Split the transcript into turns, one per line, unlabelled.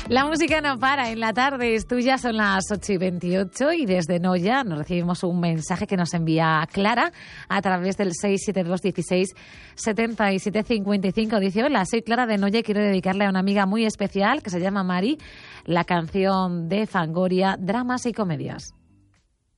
La música no para, en la tarde es tuya, son las 8:28 y desde Noya nos recibimos un mensaje que nos envía Clara a través del 672 16 77 55. Dice: hola, soy Clara de Noya y quiero dedicarle a una amiga muy especial que se llama Mari la canción de Fangoria, Dramas y Comedias.